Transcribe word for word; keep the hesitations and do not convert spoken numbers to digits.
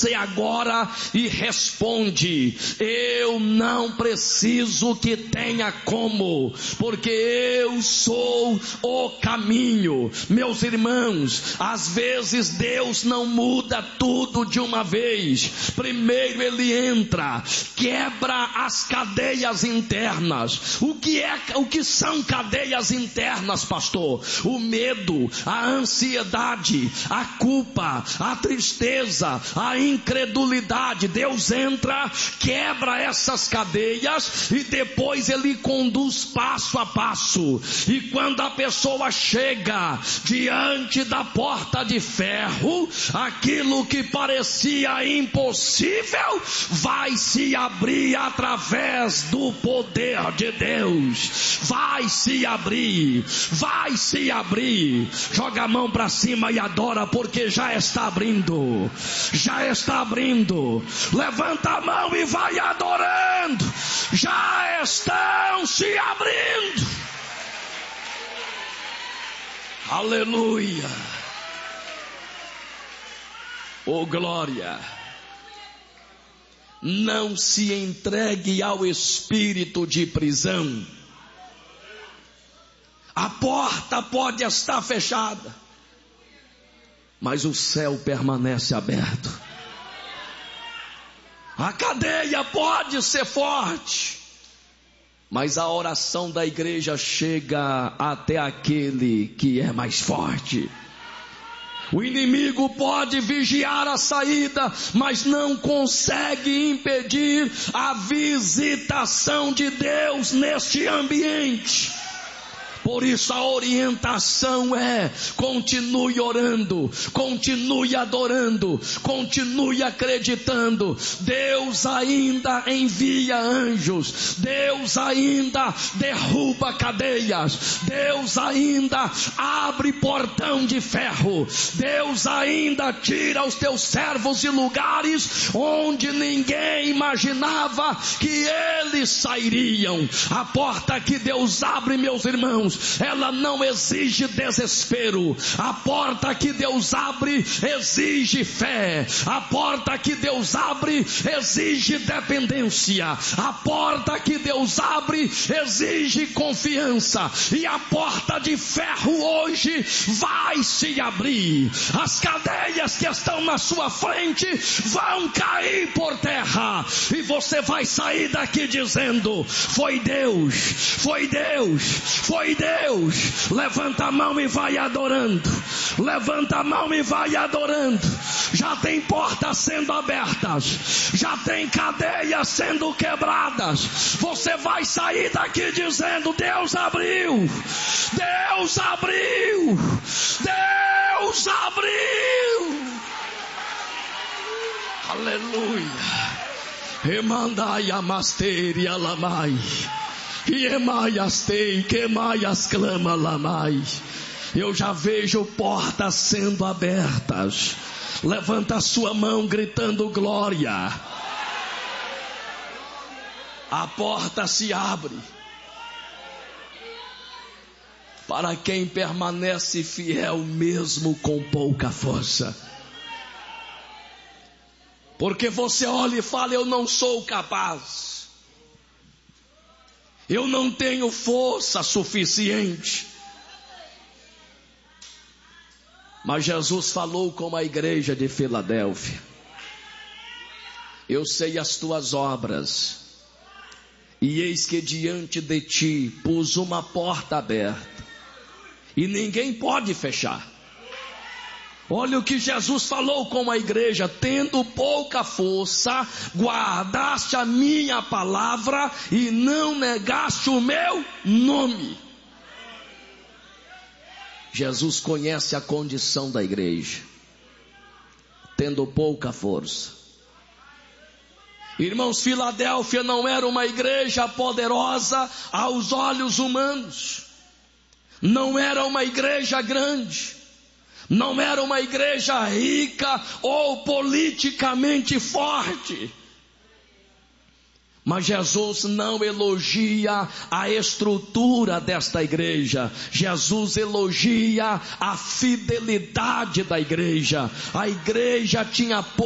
Você agora e responde: eu não preciso que tenha como, porque eu sou o caminho. Meus irmãos, às vezes Deus não muda tudo de uma vez. Primeiro Ele entra, quebra as cadeias internas. O que é, o que são cadeias internas, pastor? O medo, a ansiedade, a culpa, a tristeza, a incredulidade. Deus entra, quebra essas cadeias e depois Ele conduz passo a passo. E quando a pessoa chega diante da porta de ferro, aquilo que parecia impossível vai se abrir através do poder de Deus. Vai se abrir, vai se abrir. Joga a mão para cima e adora, porque já está abrindo. Já está está abrindo. Levanta a mão e vai adorando. Já estão se abrindo. Aleluia. Oh glória. Não se entregue ao espírito de prisão. A porta pode estar fechada, mas o céu permanece aberto. A cadeia pode ser forte, mas a oração da igreja chega até aquele que é mais forte. O inimigo pode vigiar a saída, mas não consegue impedir a visitação de Deus neste ambiente. Por isso a orientação é: continue orando, continue adorando, continue acreditando. Deus ainda envia anjos, Deus ainda derruba cadeias, Deus ainda abre portão de ferro, Deus ainda tira os teus servos de lugares onde ninguém imaginava que eles sairiam. A porta que Deus abre, meus irmãos, ela não exige desespero. A porta que Deus abre exige fé. A porta que Deus abre exige dependência. A porta que Deus abre exige confiança. E a porta de ferro hoje vai se abrir. As cadeias que estão na sua frente vão cair por terra, e você vai sair daqui dizendo: foi Deus, foi Deus, foi Deus. Deus. Levanta a mão e vai adorando. Levanta a mão e vai adorando. Já tem portas sendo abertas, já tem cadeias sendo quebradas. Você vai sair daqui dizendo: Deus abriu, Deus abriu, Deus abriu. Aleluia. Remandai amasteri alamai. Iemaiastei, quemaias clama lamai. Eu já vejo portas sendo abertas. Levanta a sua mão gritando glória. A porta se abre para quem permanece fiel mesmo com pouca força. Porque você olha e fala: eu não sou capaz, eu não tenho força suficiente. Mas Jesus falou com a igreja de Filadélfia: eu sei as tuas obras, e eis que diante de ti pus uma porta aberta, e ninguém pode fechar. Olha o que Jesus falou com a igreja: tendo pouca força, guardaste a minha palavra e não negaste o meu nome. Jesus conhece a condição da igreja, tendo pouca força. Irmãos, Filadélfia não era uma igreja poderosa aos olhos humanos, não era uma igreja grande, não era uma igreja rica ou politicamente forte. Mas Jesus não elogia a estrutura desta igreja. Jesus elogia a fidelidade da igreja. A igreja tinha